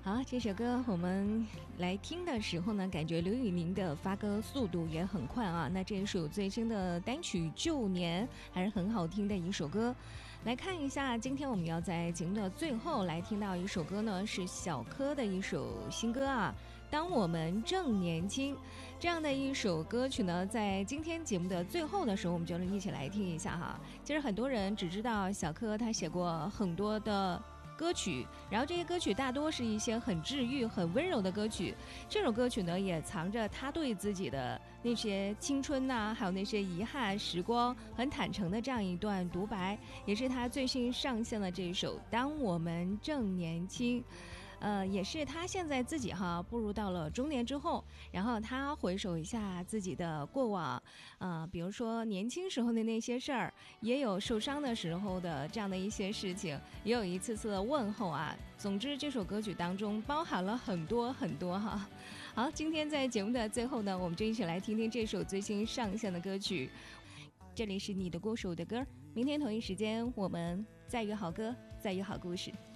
好，这首歌我们来听的时候呢，感觉刘宇宁的发歌速度也很快啊。那这首最新的单曲《旧年》还是很好听的一首歌。来看一下，今天我们要在节目的最后来听到一首歌呢，是小柯的一首新歌啊。当我们正年轻，这样的一首歌曲呢，在今天节目的最后的时候，我们就一起来听一下哈。其实很多人只知道小柯他写过很多的歌曲，然后这些歌曲大多是一些很治愈很温柔的歌曲。这首歌曲呢，也藏着他对自己的那些青春呐，还有那些遗憾时光很坦诚的这样一段独白，也是他最新上线的这一首当我们正年轻。也是他现在自己步入到了中年之后，然后他回首一下自己的过往，比如说年轻时候的那些事儿，也有受伤的时候的这样的一些事情，也有一次次的问候啊。总之这首歌曲当中包含了很多很多哈。好，今天在节目的最后呢，我们就一起来听听这首最新上线的歌曲。这里是你的故事我的歌，明天同一时间我们再约好歌，再约好故事。